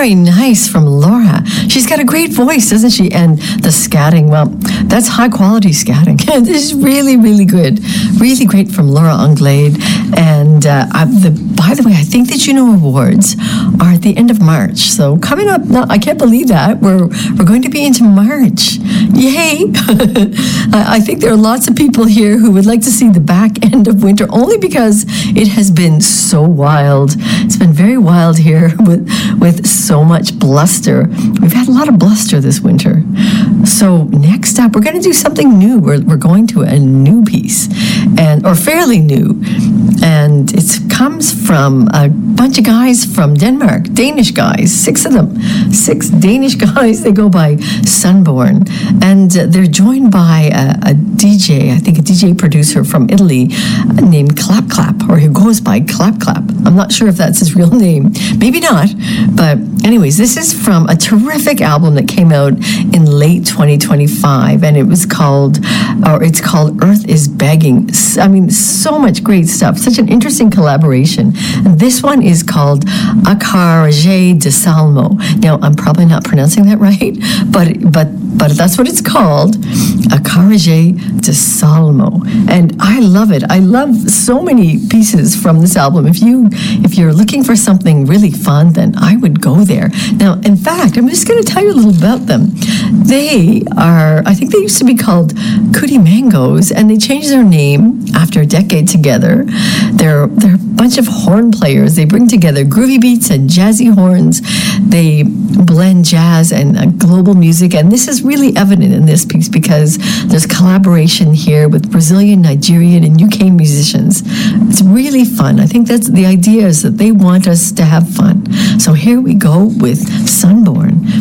Very nice from Laura. She's got a great voice, doesn't she? And the scatting, well, that's high quality scatting. This is really, really good. Really great from Laura Anglade. And by the way, I think the Juno Awards are at the end of March. So coming up, no, I can't believe that. We're going to be into March. Yay! I think there are lots of people here who would like to see the back end of winter only because it has been so wild. It's been very wild here with so much bluster. We've had a lot of bluster this winter. So next up, we're going to do something new. We're going to a new piece, or fairly new. And it comes from a bunch of guys from Denmark, Danish guys, 6 of them. 6 Danish guys. They go by Sunborn. And they're joined by a DJ, I think a DJ producer from Italy named Clap Clap, or who goes by Clap Clap. I'm not sure if that's his real name. Maybe not. But anyways, this is from a terrific album that came out in late 2025. And it's called Earth is Begging. I mean, so much great stuff. Such an interesting collaboration. And this one is called Accarage de Salmo. Now, I'm probably not pronouncing that right, but that's what it's called, Accarage de Salmo. And I love it. I love so many pieces from this album. If you're looking for something really fun, then I would go there. Now, in fact, I'm just going to tell you a little about them. I think they used to be called Cootie Mangoes, and they changed their name after a decade together. They're a bunch of horn players. They bring together groovy beats and jazzy horns. They blend jazz and global music, and this is really evident in this piece because there's collaboration here with Brazilian, Nigerian, and UK musicians. It's really fun. I think that's the idea, is that they want us to have fun. So here we go with Sunborn